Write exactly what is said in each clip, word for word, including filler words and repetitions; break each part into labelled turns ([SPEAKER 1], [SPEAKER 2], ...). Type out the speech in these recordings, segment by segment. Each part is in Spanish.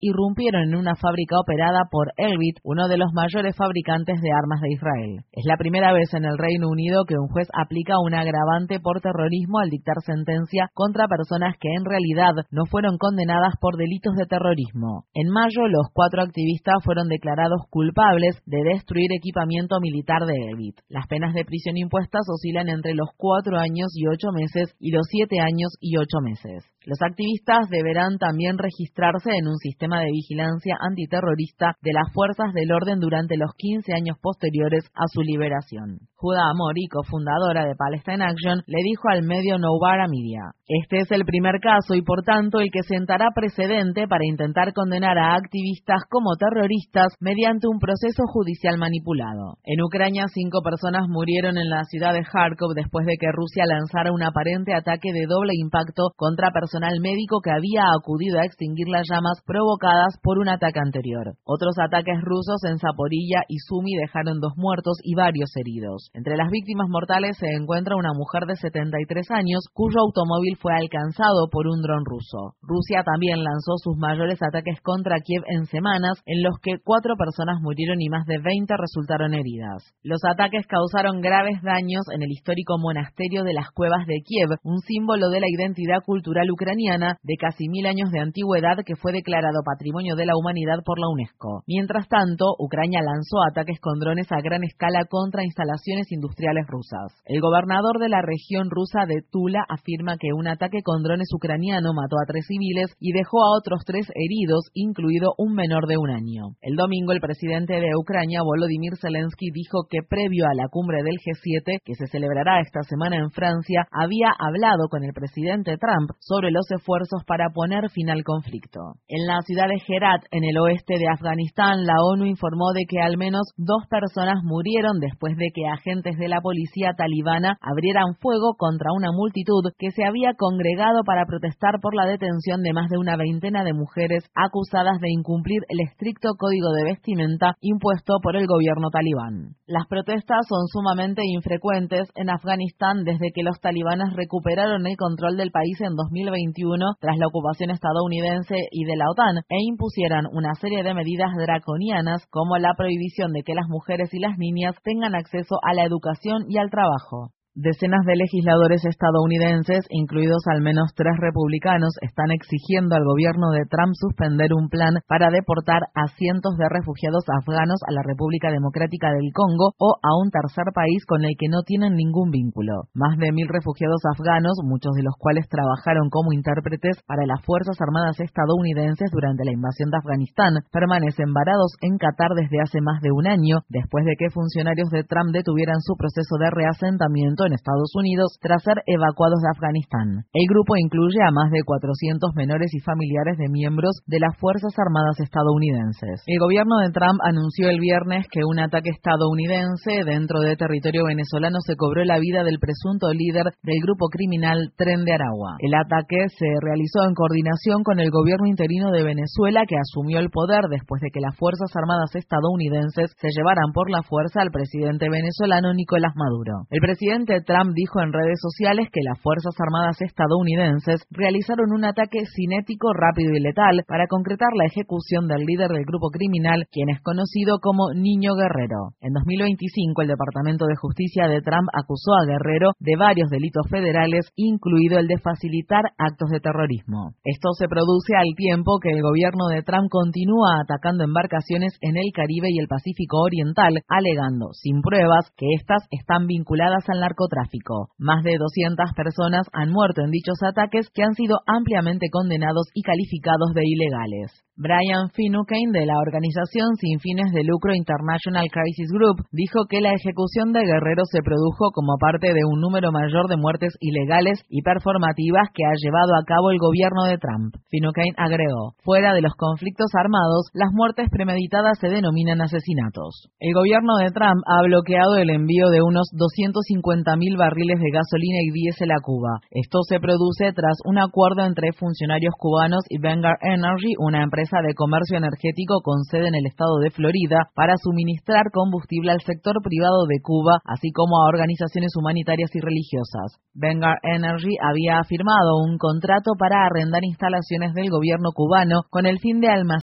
[SPEAKER 1] irrumpieron en una fábrica operada por Elbit, uno de los mayores fabricantes de armas de Israel. Es la primera vez en el Reino Unido que un juez aplica un agravante por terrorismo al dictar sentencia contra personas que en realidad no fueron condenadas por delitos de terrorismo. En mayo, los cuatro activistas fueron declarados culpables de destruir equipamiento militar de Elbit. Las penas de prisión impuestas oscilan entre los cuatro años y ocho meses y los siete años y ocho meses. Los activistas deberán también registrarse en un sistema de vigilancia antiterrorista de las fuerzas del orden durante los quince años posteriores a su liberación. Huda Amori, cofundadora de Palestine Action, le dijo al medio Novara Media: "Este es el primer caso y por tanto el que sentará precedente para intentar condenar a activistas como terroristas mediante un proceso judicial manipulado". En Ucrania, cinco personas murieron en la ciudad de Kharkov después de que Rusia lanzara un aparente ataque de doble impacto contra personas personal médico que había acudido a extinguir las llamas provocadas por un ataque anterior. Otros ataques rusos en Zaporilla y Sumi dejaron dos muertos y varios heridos. Entre las víctimas mortales se encuentra una mujer de setenta y tres años cuyo automóvil fue alcanzado por un dron ruso. Rusia también lanzó sus mayores ataques contra Kiev en semanas, en los que cuatro personas murieron y más de veinte resultaron heridas. Los ataques causaron graves daños en el histórico monasterio de las Cuevas de Kiev, un símbolo de la identidad cultural ucraniana ucraniana de casi mil años de antigüedad que fue declarado Patrimonio de la Humanidad por la UNESCO. Mientras tanto, Ucrania lanzó ataques con drones a gran escala contra instalaciones industriales rusas. El gobernador de la región rusa de Tula afirma que un ataque con drones ucraniano mató a tres civiles y dejó a otros tres heridos, incluido un menor de un año. El domingo, el presidente de Ucrania, Volodymyr Zelensky, dijo que previo a la cumbre del G siete, que se celebrará esta semana en Francia, había hablado con el presidente Trump sobre los esfuerzos para poner fin al conflicto. En la ciudad de Herat, en el oeste de Afganistán, la ONU informó de que al menos dos personas murieron después de que agentes de la policía talibana abrieran fuego contra una multitud que se había congregado para protestar por la detención de más de una veintena de mujeres acusadas de incumplir el estricto código de vestimenta impuesto por el gobierno talibán. Las protestas son sumamente infrecuentes en Afganistán desde que los talibanes recuperaron el control del país en dos mil veintiuno tras la ocupación estadounidense y de la OTAN e impusieran una serie de medidas draconianas como la prohibición de que las mujeres y las niñas tengan acceso a la educación y al trabajo. Decenas de legisladores estadounidenses, incluidos al menos tres republicanos, están exigiendo al gobierno de Trump suspender un plan para deportar a cientos de refugiados afganos a la República Democrática del Congo o a un tercer país con el que no tienen ningún vínculo. Más de mil refugiados afganos, muchos de los cuales trabajaron como intérpretes para las Fuerzas Armadas estadounidenses durante la invasión de Afganistán, permanecen varados en Qatar desde hace más de un año, después de que funcionarios de Trump detuvieran su proceso de reasentamiento en Estados Unidos tras ser evacuados de Afganistán. El grupo incluye a más de cuatrocientos menores y familiares de miembros de las Fuerzas Armadas estadounidenses. El gobierno de Trump anunció el viernes que un ataque estadounidense dentro de territorio venezolano se cobró la vida del presunto líder del grupo criminal Tren de Aragua. El ataque se realizó en coordinación con el gobierno interino de Venezuela, que asumió el poder después de que las Fuerzas Armadas estadounidenses se llevaran por la fuerza al presidente venezolano Nicolás Maduro. El presidente Trump dijo en redes sociales que las Fuerzas Armadas estadounidenses realizaron un ataque cinético, rápido y letal para concretar la ejecución del líder del grupo criminal, quien es conocido como Niño Guerrero. En dos mil veinticinco, el Departamento de Justicia de Trump acusó a Guerrero de varios delitos federales, incluido el de facilitar actos de terrorismo. Esto se produce al tiempo que el gobierno de Trump continúa atacando embarcaciones en el Caribe y el Pacífico Oriental, alegando, sin pruebas, que estas están vinculadas al narcotráfico. Más de doscientas personas han muerto en dichos ataques, que han sido ampliamente condenados y calificados de ilegales. Brian Finucane, de la organización sin fines de lucro International Crisis Group, dijo que la ejecución de Guerrero se produjo como parte de un número mayor de muertes ilegales y performativas que ha llevado a cabo el gobierno de Trump. Finucane agregó: fuera de los conflictos armados, las muertes premeditadas se denominan asesinatos. El gobierno de Trump ha bloqueado el envío de unos doscientos cincuenta mil barriles de gasolina y diésel a Cuba. Esto se produce tras un acuerdo entre funcionarios cubanos y Vanguard Energy, una empresa de comercio energético con sede en el estado de Florida, para suministrar combustible al sector privado de Cuba, así como a organizaciones humanitarias y religiosas. Vanguard Energy había firmado un contrato para arrendar instalaciones del gobierno cubano con el fin de almacenar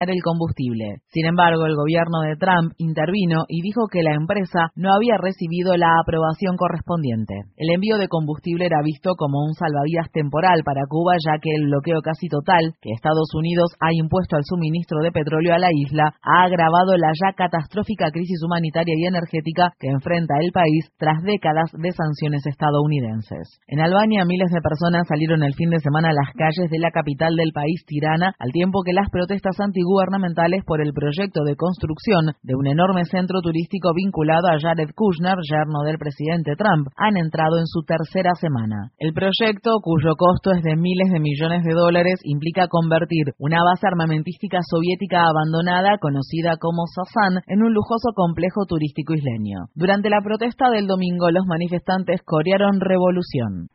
[SPEAKER 1] el combustible. Sin embargo, el gobierno de Trump intervino y dijo que la empresa no había recibido la aprobación correspondiente. El envío de combustible era visto como un salvavidas temporal para Cuba, ya que el bloqueo casi total que Estados Unidos ha impuesto al suministro de petróleo a la isla ha agravado la ya catastrófica crisis humanitaria y energética que enfrenta el país tras décadas de sanciones estadounidenses. En Albania, miles de personas salieron el fin de semana a las calles de la capital del país, Tirana, al tiempo que las protestas antigubernamentales por el proyecto de construcción de un enorme centro turístico vinculado a Jared Kushner, yerno del presidente Trump, han entrado en su tercera semana. El proyecto, cuyo costo es de miles de millones de dólares, implica convertir una base armamentística soviética abandonada, conocida como Sazan, en un lujoso complejo turístico isleño. Durante la protesta del domingo, los manifestantes corearon revolución.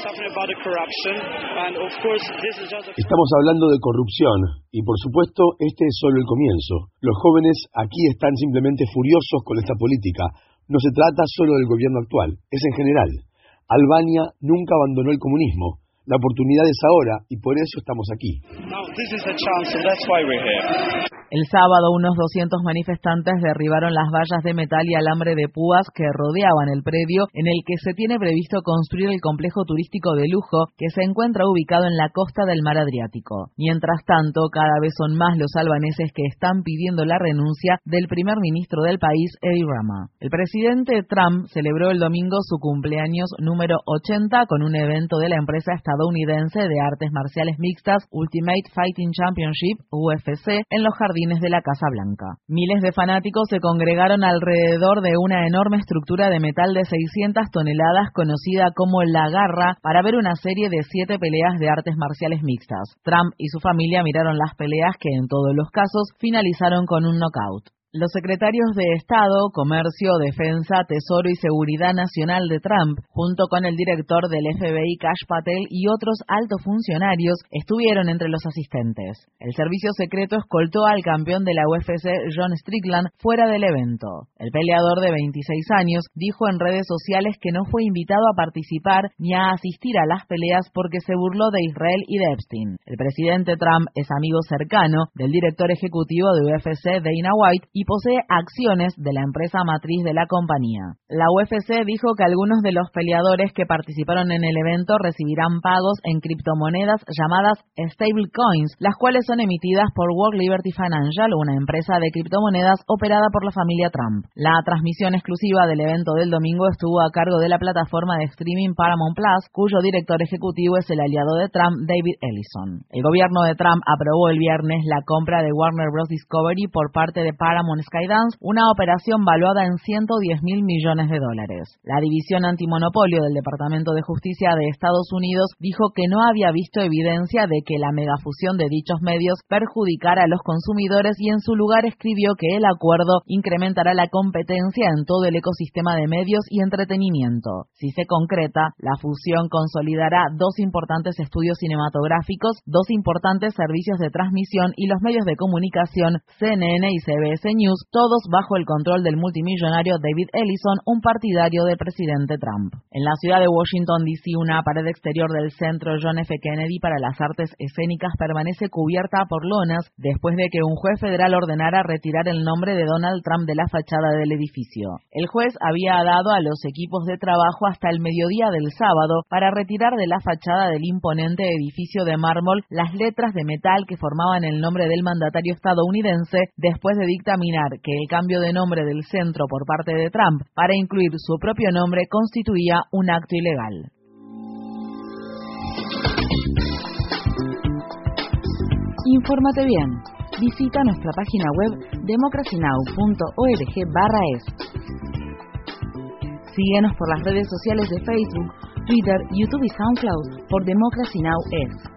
[SPEAKER 2] Estamos hablando de corrupción y, por supuesto, este es solo el comienzo. Los jóvenes aquí están simplemente furiosos con esta política. No se trata solo del gobierno actual, es en general. Albania nunca abandonó el comunismo. La oportunidad es ahora y por eso estamos aquí.
[SPEAKER 1] El sábado, unos doscientos manifestantes derribaron las vallas de metal y alambre de púas que rodeaban el predio en el que se tiene previsto construir el complejo turístico de lujo que se encuentra ubicado en la costa del mar Adriático. Mientras tanto, cada vez son más los albaneses que están pidiendo la renuncia del primer ministro del país, Edi Rama. El presidente Trump celebró el domingo su cumpleaños número ochenta con un evento de la empresa estadounidense de artes marciales mixtas Ultimate Fighting Championship, U F C, en los jardines de la Casa Blanca. Miles de fanáticos se congregaron alrededor de una enorme estructura de metal de seiscientas toneladas conocida como La Garra para ver una serie de siete peleas de artes marciales mixtas. Trump y su familia miraron las peleas que en todos los casos finalizaron con un knockout. Los secretarios de Estado, Comercio, Defensa, Tesoro y Seguridad Nacional de Trump, junto con el director del F B I Kash Patel y otros altos funcionarios, estuvieron entre los asistentes. El servicio secreto escoltó al campeón de la U F C, John Strickland, fuera del evento. El peleador de veintiséis años dijo en redes sociales que no fue invitado a participar ni a asistir a las peleas porque se burló de Israel y de Epstein. El presidente Trump es amigo cercano del director ejecutivo de U F C, Dana White, y posee acciones de la empresa matriz de la compañía. La U F C dijo que algunos de los peleadores que participaron en el evento recibirán pagos en criptomonedas llamadas stablecoins, las cuales son emitidas por World Liberty Financial, una empresa de criptomonedas operada por la familia Trump. La transmisión exclusiva del evento del domingo estuvo a cargo de la plataforma de streaming Paramount Plus, cuyo director ejecutivo es el aliado de Trump, David Ellison. El gobierno de Trump aprobó el viernes la compra de Warner Bros. Discovery por parte de Paramount Skydance, una operación valuada en ciento diez mil millones de dólares. La división antimonopolio del Departamento de Justicia de Estados Unidos dijo que no había visto evidencia de que la megafusión de dichos medios perjudicara a los consumidores y en su lugar escribió que el acuerdo incrementará la competencia en todo el ecosistema de medios y entretenimiento. Si se concreta, la fusión consolidará dos importantes estudios cinematográficos, dos importantes servicios de transmisión y los medios de comunicación C N N y C B S News, todos bajo el control del multimillonario David Ellison, un partidario del presidente Trump. En la ciudad de Washington, D C, una pared exterior del Centro John F. Kennedy para las Artes Escénicas permanece cubierta por lonas después de que un juez federal ordenara retirar el nombre de Donald Trump de la fachada del edificio. El juez había dado a los equipos de trabajo hasta el mediodía del sábado para retirar de la fachada del imponente edificio de mármol las letras de metal que formaban el nombre del mandatario estadounidense después de dictaminar que el cambio de nombre del centro por parte de Trump para incluir su propio nombre constituía un acto ilegal. Infórmate bien. Visita nuestra página web democracy now punto org barra es. Síguenos por las redes sociales de Facebook, Twitter, YouTube y SoundCloud por Democracy Now! Es.